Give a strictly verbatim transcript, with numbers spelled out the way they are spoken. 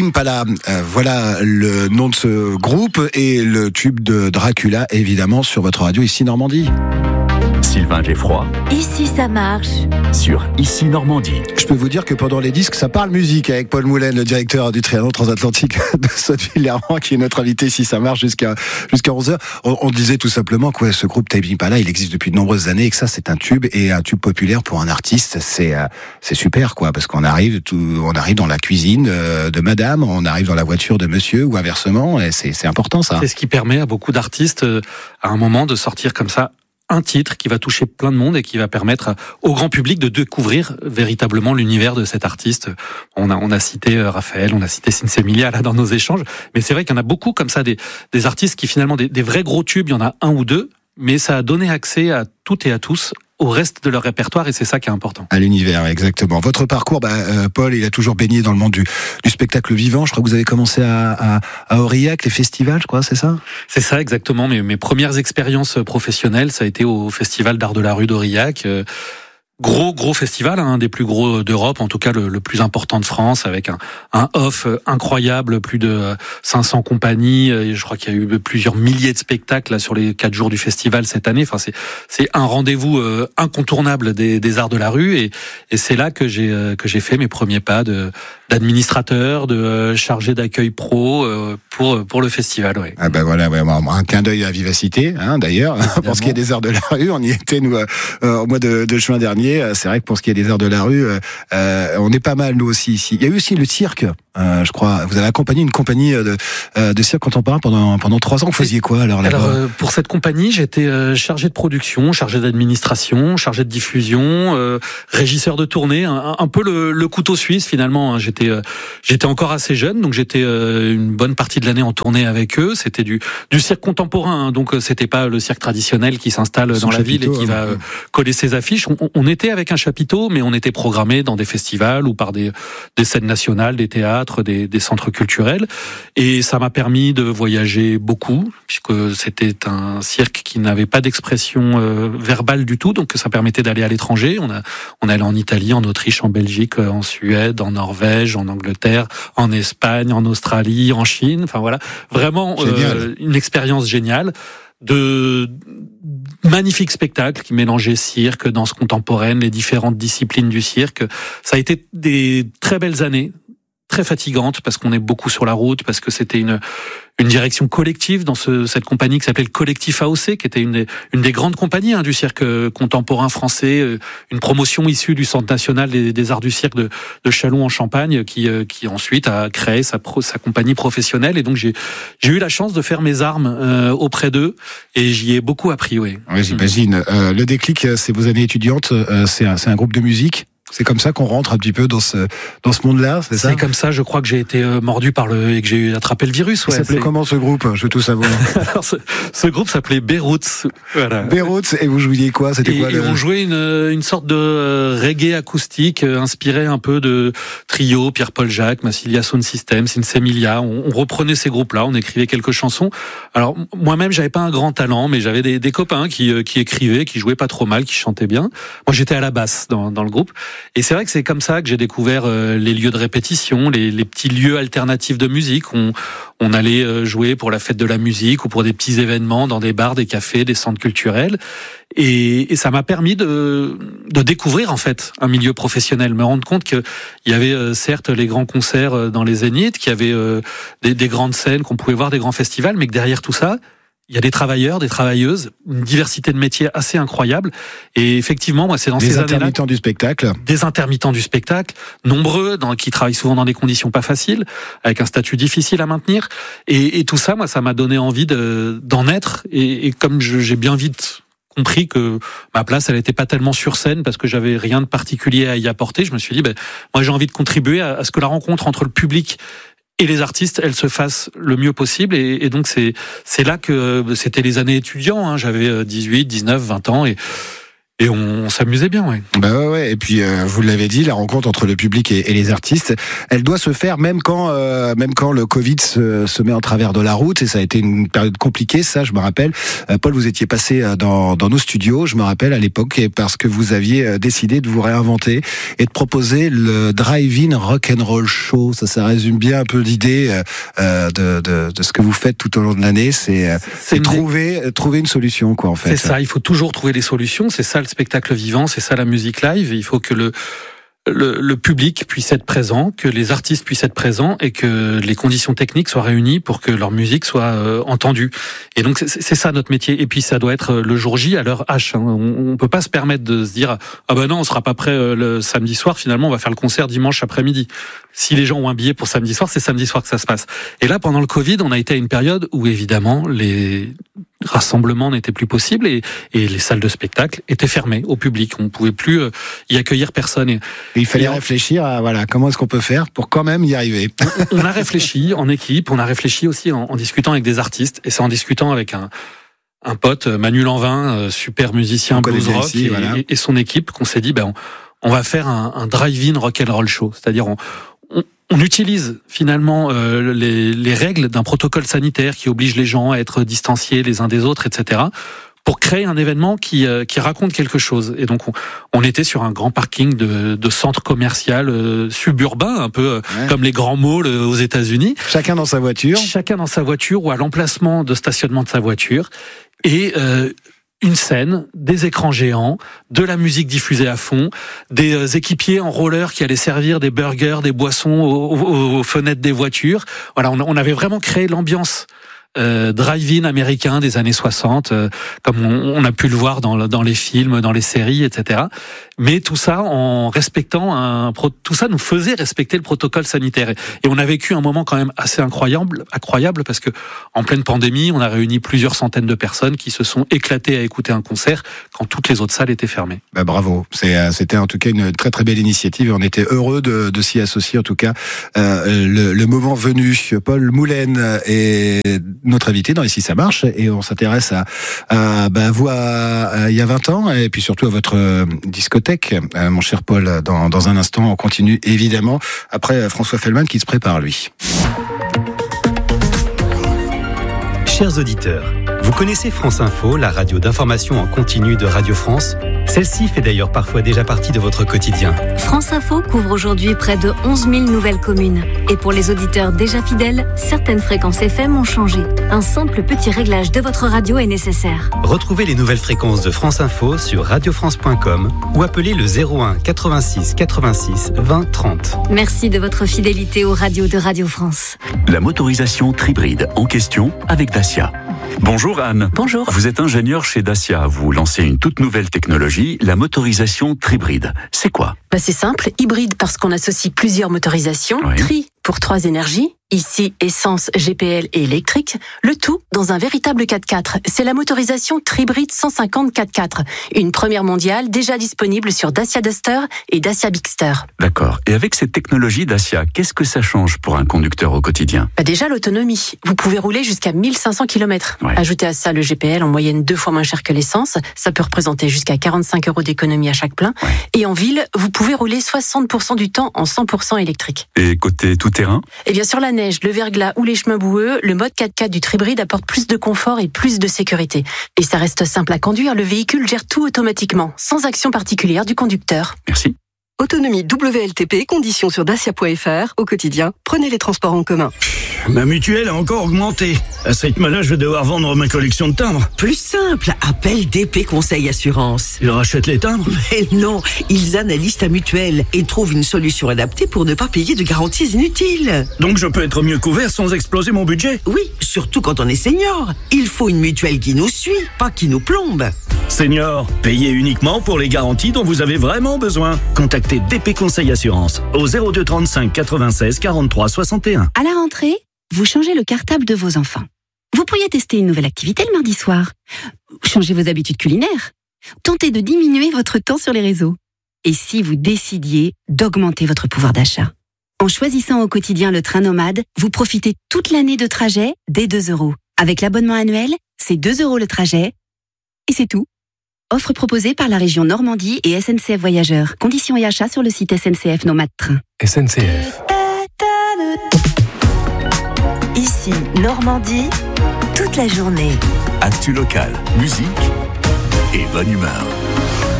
Impala, euh, voilà le nom de ce groupe et le tube de Dracula, évidemment, sur votre radio ici Normandie. Sylvain Geffroy. Ici ça marche. Sur Ici Normandie. Je peux vous dire que pendant les disques, ça parle musique avec Paul Moulin, le directeur du Trianon Transatlantique de Sotteville-Lhermitte, qui est notre invité ici ça marche jusqu'à jusqu'à onze heures. On, on disait tout simplement que ouais, ce groupe Tame Impala, il existe depuis de nombreuses années et que ça c'est un tube et un tube populaire pour un artiste, c'est euh, c'est super quoi, parce qu'on arrive tout, on arrive dans la cuisine euh, de madame, on arrive dans la voiture de monsieur ou inversement, et c'est c'est important ça. C'est ce qui permet à beaucoup d'artistes euh, à un moment de sortir comme ça un titre qui va toucher plein de monde et qui va permettre au grand public de découvrir véritablement l'univers de cet artiste. On a, on a cité Raphaël, on a cité Sinsemilia là dans nos échanges, mais c'est vrai qu'il y en a beaucoup comme ça, des, des artistes qui finalement, des, des vrais gros tubes, il y en a un ou deux, mais ça a donné accès à toutes et à tous au reste de leur répertoire, et c'est ça qui est important. À l'univers, exactement. Votre parcours, bah, euh, Paul, il a toujours baigné dans le monde du, du spectacle vivant. Je crois que vous avez commencé à, à, à Aurillac, les festivals, je crois, c'est ça ? C'est ça, exactement. Mes, mes premières expériences professionnelles, ça a été au Festival d'Art de la Rue d'Aurillac. Euh, Gros gros festival, un des plus gros d'Europe, en tout cas le, le plus important de France, avec un, un off incroyable, plus de cinq cents compagnies. Et je crois qu'il y a eu plusieurs milliers de spectacles là, sur les quatre jours du festival cette année. Enfin, c'est c'est un rendez-vous euh, incontournable des, des arts de la rue, et, et c'est là que j'ai euh, que j'ai fait mes premiers pas de d'administrateur, de euh, chargé d'accueil pro euh, pour pour le festival. Ouais. Ah ben voilà, ouais, un clin d'œil à Vivacité, hein, d'ailleurs. Pour ce qui est des arts de la rue, on y était nous euh, au mois de, de juin dernier. C'est vrai que pour ce qui est des arts de la rue, euh, on est pas mal nous aussi ici. Il y a eu aussi le cirque, euh, je crois. Vous avez accompagné une compagnie de, euh, de cirque contemporain pendant pendant trois ans. Vous faisiez quoi alors là-bas ? Alors euh, pour cette compagnie, j'étais euh, chargé de production, chargé d'administration, chargé de diffusion, euh, régisseur de tournée, un, un peu le, le couteau suisse finalement. J'étais euh, j'étais encore assez jeune, donc j'étais euh, une bonne partie de l'année en tournée avec eux. C'était du du cirque contemporain, hein, donc euh, c'était pas le cirque traditionnel qui s'installe dans la ville et qui va euh, coller ses affiches. On, on était avec un chapiteau, mais on était programmé dans des festivals ou par des, des scènes nationales, des théâtres, des, des centres culturels. Et ça m'a permis de voyager beaucoup, puisque c'était un cirque qui n'avait pas d'expression euh, verbale du tout, donc ça permettait d'aller à l'étranger. On a, on allait en Italie, en Autriche, en Belgique, en Suède, en Norvège, en Angleterre, en Espagne, en Australie, en Chine. Enfin voilà, vraiment euh, une expérience géniale. De magnifiques spectacles qui mélangeaient cirque, danse contemporaine, les différentes disciplines du cirque. Ça a été des très belles années, très fatigantes parce qu'on est beaucoup sur la route, parce que c'était une une direction collective dans ce, cette compagnie qui s'appelait le Collectif A O C, qui était une des, une des grandes compagnies hein, du cirque contemporain français, une promotion issue du Centre national des, des arts du cirque de, de Châlons en Champagne, qui, qui ensuite a créé sa, pro, sa compagnie professionnelle. Et donc j'ai, j'ai eu la chance de faire mes armes euh, auprès d'eux, et j'y ai beaucoup appris. Oui, oui j'imagine. Euh, le déclic, c'est vos années étudiantes, euh, c'est, un, c'est un groupe de musique. C'est comme ça qu'on rentre un petit peu dans ce dans ce monde-là, c'est ça ? C'est comme ça, je crois que j'ai été euh, mordu par le et que j'ai attrapé le virus. Ouais, ça s'appelait c'est... comment ce groupe ? Je veux tout savoir. Alors, ce, ce groupe s'appelait Beyrouth. Voilà. Beyrouth, et vous jouiez quoi ? C'était et, quoi et le... on jouait une une sorte de euh, reggae acoustique euh, inspiré un peu de Trio, Pierre-Paul Jacques, Massilia Sound System, Sinsemilia. On, on reprenait ces groupes-là, on écrivait quelques chansons. Alors moi-même, j'avais pas un grand talent, mais j'avais des, des copains qui euh, qui écrivaient, qui jouaient pas trop mal, qui chantaient bien. Moi, j'étais à la basse dans dans le groupe, et c'est vrai que c'est comme ça que j'ai découvert euh, les lieux de répétition, les, les petits lieux alternatifs de musique. On, on allait euh, jouer pour la fête de la musique ou pour des petits événements dans des bars, des cafés, des centres culturels. Et, et ça m'a permis de, de découvrir en fait un milieu professionnel, me rendre compte qu'il y avait euh, certes les grands concerts dans les Zéniths, qu'il y avait euh, des, des grandes scènes, qu'on pouvait voir des grands festivals, mais que derrière tout ça, il y a des travailleurs, des travailleuses, une diversité de métiers assez incroyable. Et effectivement, moi, c'est dans des ces années-là... Des intermittents du spectacle. Des intermittents du spectacle, nombreux, dans, qui travaillent souvent dans des conditions pas faciles, avec un statut difficile à maintenir. Et, et tout ça, moi, ça m'a donné envie de, d'en être. Et, et comme je, j'ai bien vite compris que ma place, elle n'était pas tellement sur scène parce que j'avais rien de particulier à y apporter, je me suis dit, ben, moi, j'ai envie de contribuer à, à ce que la rencontre entre le public et les artistes, elles se fassent le mieux possible. Et, et donc, c'est, c'est là que c'était les années étudiants. Hein, j'avais dix-huit, dix-neuf, vingt ans. Et, Et on, on s'amusait bien, ouais. Bah ouais, ouais. Et puis euh, vous l'avez dit, la rencontre entre le public et, et les artistes, elle doit se faire même quand, euh, même quand le Covid se, se met en travers de la route. Et ça a été une période compliquée, ça, je me rappelle. Euh, Paul, vous étiez passé dans, dans nos studios, je me rappelle à l'époque, parce que vous aviez décidé de vous réinventer et de proposer le Drive-In Rock'n'Roll Show. Ça, ça résume bien un peu l'idée euh, de, de, de ce que vous faites tout au long de l'année. C'est, c'est, c'est trouver, une... trouver une solution, quoi, en fait. C'est ça. Il faut toujours trouver des solutions. C'est ça le spectacle vivant, c'est ça la musique live. Il faut que le, le, le public puisse être présent, que les artistes puissent être présents et que les conditions techniques soient réunies pour que leur musique soit euh, entendue. Et donc c'est, c'est ça notre métier. Et puis ça doit être le jour J à l'heure H. Hein. On, on peut pas se permettre de se dire ah ben non, on sera pas prêt euh, le samedi soir. Finalement, on va faire le concert dimanche après-midi. Si les gens ont un billet pour samedi soir, c'est samedi soir que ça se passe. Et là, pendant le Covid, on a été à une période où évidemment les rassemblements n'étaient plus possibles et, et les salles de spectacle étaient fermées au public. On ne pouvait plus euh, y accueillir personne. Et, et il fallait et réfléchir à voilà comment est-ce qu'on peut faire pour quand même y arriver. On a réfléchi en équipe, on a réfléchi aussi en, en discutant avec des artistes et c'est en discutant avec un un pote, Manu Lanvin, super musicien blues rock ici, et, voilà. et, et son équipe qu'on s'est dit ben on, on va faire un, un drive-in rock'n'roll show, c'est-à-dire on On, on utilise finalement euh, les, les règles d'un protocole sanitaire qui oblige les gens à être distanciés les uns des autres, et cetera, pour créer un événement qui, euh, qui raconte quelque chose. Et donc, on, on était sur un grand parking de, de centre commercial euh, suburbain, un peu euh, ouais. comme les grands malls euh, aux États-Unis. Chacun dans sa voiture. Chacun dans sa voiture ou à l'emplacement de stationnement de sa voiture. Et euh, une scène, des écrans géants, de la musique diffusée à fond, des euh, équipiers en roller qui allaient servir des burgers, des boissons aux, aux, aux fenêtres des voitures. Voilà, on, on avait vraiment créé l'ambiance euh, drive-in américain des années soixante, euh, comme on, on a pu le voir dans, dans les films, dans les séries, et cetera. Mais tout ça en respectant un, tout ça nous faisait respecter le protocole sanitaire. Et, et on a vécu un moment quand même assez incroyable, incroyable parce que en pleine pandémie, on a réuni plusieurs centaines de personnes qui se sont éclatées à écouter un concert quand toutes les autres salles étaient fermées. Bah bravo, c'est, c'était en tout cas une très très belle initiative et on était heureux de, de s'y associer en tout cas euh, le, le moment venu. Paul Moulaine est notre invité dans Ici ça marche et on s'intéresse à, à bah, vous à, à, il y a vingt ans et puis surtout à votre euh, discothèque, euh, mon cher Paul. Dans, dans un instant, on continue évidemment après François Fellman qui se prépare lui. Chers auditeurs, vous connaissez France Info, la radio d'information en continu de Radio France ? Celle-ci fait d'ailleurs parfois déjà partie de votre quotidien. France Info couvre aujourd'hui près de onze mille nouvelles communes. Et pour les auditeurs déjà fidèles, certaines fréquences F M ont changé. Un simple petit réglage de votre radio est nécessaire. Retrouvez les nouvelles fréquences de France Info sur radio france point com ou appelez le zéro un quatre-vingt-six quatre-vingt-six vingt trente. Merci de votre fidélité aux radios de Radio France. La motorisation Tribride en question avec Dacia. Bonjour Anne. Bonjour. Vous êtes ingénieure chez Dacia. Vous lancez une toute nouvelle technologie, la motorisation Tribride. C'est quoi ? Bah c'est simple, hybride parce qu'on associe plusieurs motorisations, oui. Tri pour trois énergies, ici essence, G P L et électrique, le tout dans un véritable quatre-quatre. C'est la motorisation Tribride cent cinquante quatre-quatre, une première mondiale déjà disponible sur Dacia Duster et Dacia Bigster. D'accord. Et avec cette technologie Dacia, qu'est-ce que ça change pour un conducteur au quotidien ? Bah déjà l'autonomie. Vous pouvez rouler jusqu'à mille cinq cents kilomètres. Ouais. Ajoutez à ça le G P L en moyenne deux fois moins cher que l'essence. Ça peut représenter jusqu'à quarante-cinq euros d'économie à chaque plein. Ouais. Et en ville, vous pouvez rouler soixante pour cent du temps en cent pour cent électrique. Et côté tout-terrain ? Eh bien sur la neige, le verglas ou les chemins boueux, le mode quatre-quatre du Tribride apporte plus de confort et plus de sécurité. Et ça reste simple à conduire, le véhicule gère tout automatiquement, sans action particulière du conducteur. Merci. Autonomie W L T P, conditions sur dacia point f r. Au quotidien, prenez les transports en commun. Ma mutuelle a encore augmenté. À ce rythme-là, je vais devoir vendre ma collection de timbres. Plus simple, appelle D P Conseil Assurance. Ils rachètent les timbres ? Mais non, ils analysent ta mutuelle et trouvent une solution adaptée pour ne pas payer de garanties inutiles. Donc je peux être mieux couvert sans exploser mon budget ? Oui, surtout quand on est senior. Il faut une mutuelle qui nous suit, pas qui nous plombe. Senior, payez uniquement pour les garanties dont vous avez vraiment besoin. Contactez D P Conseil Assurance au zéro deux trente-cinq quatre-vingt-seize quarante-trois soixante et un. À la rentrée, vous changez le cartable de vos enfants. Vous pourriez tester une nouvelle activité le mardi soir. Changez vos habitudes culinaires. Tentez de diminuer votre temps sur les réseaux. Et si vous décidiez d'augmenter votre pouvoir d'achat ? En choisissant au quotidien le train nomade, vous profitez toute l'année de trajet dès deux euros. Avec l'abonnement annuel, c'est deux euros le trajet et c'est tout. Offre proposée par la région Normandie et S N C F Voyageurs. Conditions et achats sur le site S N C F Nomade Train. S N C F. Ici, Normandie, toute la journée. Actu local, musique et bonne humeur.